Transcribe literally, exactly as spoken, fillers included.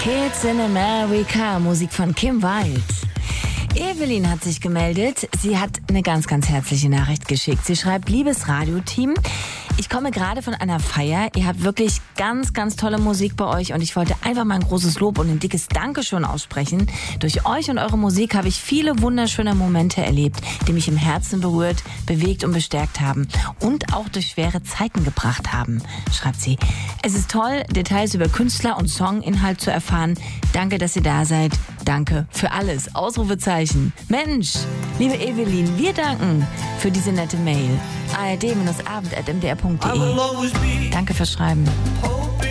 Kids in America, Musik von Kim Wilde. Evelyn hat sich gemeldet. Sie hat eine ganz, ganz herzliche Nachricht geschickt. Sie schreibt: Liebes Radioteam, ich komme gerade von einer Feier. Ihr habt wirklich ganz, ganz tolle Musik bei euch und ich wollte einfach mal ein großes Lob und ein dickes Dankeschön aussprechen. Durch euch und eure Musik habe ich viele wunderschöne Momente erlebt, die mich im Herzen berührt, bewegt und bestärkt haben und auch durch schwere Zeiten gebracht haben, schreibt sie. Es ist toll, Details über Künstler und Songinhalt zu erfahren. Danke, dass ihr da seid. Danke für alles. Ausrufezeichen. Mensch, liebe Evelyn, wir danken für diese nette Mail. A R D Abend at m d r punkt d e. Danke fürs Schreiben.